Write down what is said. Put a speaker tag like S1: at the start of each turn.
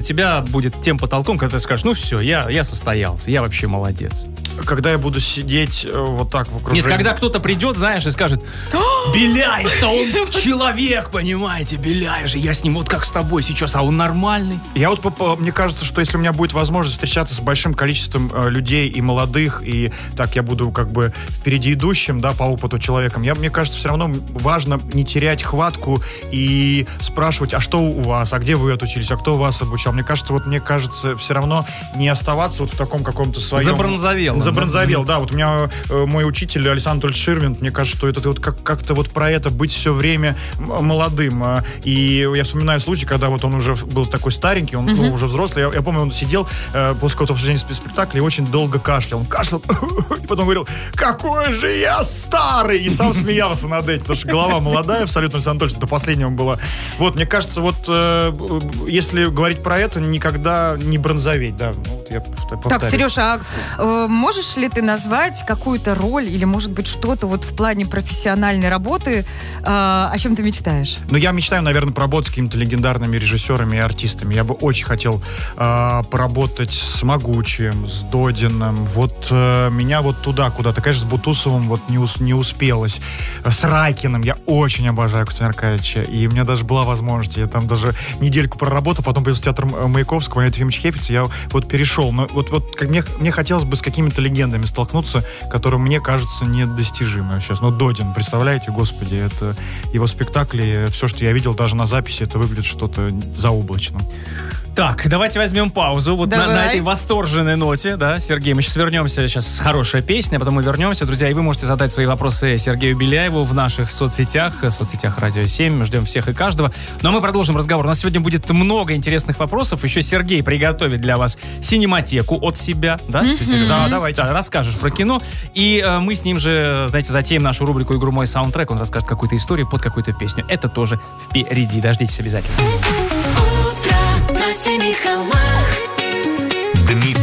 S1: тебя будет тем потолком, когда ты скажешь, ну все, я состоялся, я вообще молодец?
S2: Когда я буду сидеть вот так в окружении...
S1: Нет, когда кто-то придет, знаешь, и скажет, Беляев-то он человек, понимаете, Беляев же, я с ним вот как с тобой сейчас, а он нормальный.
S2: Я вот, мне кажется, что если у меня будет возможность встречаться с большим количеством людей и молодых, и так я буду как бы впереди идущим, да, по опыту человеком, мне кажется, все равно важно не терять хватку и спрашивать, а что у вас, а где вы отучились, а кто вас обучал. Мне кажется, все равно не оставаться вот в таком каком-то своем... Забронзовел, да. Вот у меня мой учитель Александр Анатольевич Ширвинд, мне кажется, что это вот как-то вот про это быть все время молодым. И я вспоминаю случай, когда вот он уже был такой старенький, он уже взрослый. Я помню, он сидел после какого-то обсуждения спектакля и очень долго кашлял. Он кашлял, и потом говорил, какой же я старый! И сам смеялся над этим, потому что голова молодая абсолютно, Александр Анатольевич, до последнего была. Вот, мне кажется, вот если говорить про это, никогда не бронзоветь, да. Вот я повторю.
S3: Так, Сережа, а можешь ли ты назвать какую-то роль или, может быть, что-то вот в плане профессиональной работы, о чем ты мечтаешь?
S2: Ну, я мечтаю, наверное, поработать с какими-то легендарными режиссерами и артистами. Я бы очень хотел поработать с Могучим, с Додиным. Вот меня вот туда куда-то. Конечно, с Бутусовым вот не успелось. С Райкиным. Я очень обожаю Константина Аркадьевича. И у меня даже была возможность. Я там даже недельку проработал, потом появился театр Маяковского, Леонид Ефимович Хефиц, я вот перешел. Но вот мне хотелось бы с какими-то легендами столкнуться, которые мне кажутся недостижимы сейчас. Ну, Додин, представляете, господи, это его спектакли, все, что я видел даже на записи, это выглядит что-то заоблачным.
S1: Так, давайте возьмем паузу. Вот на этой восторженной ноте, да, Сергей, мы сейчас вернемся, сейчас хорошая песня, потом мы вернемся, друзья, и вы можете задать свои вопросы Сергею Беляеву в наших соцсетях Радио 7, мы ждем всех и каждого. Ну, а мы продолжим разговор. У нас сегодня будет много интересных вопросов, еще Сергей приготовит для вас синематеку от себя, да, Сережа?
S2: Да, давайте.
S1: Да, расскажешь про кино, и мы с ним же, знаете, затеем нашу рубрику «Игру мой саундтрек», он расскажет какую-то историю под какую-то песню. Это тоже впереди, дождитесь обязательно.
S4: На семи холмах.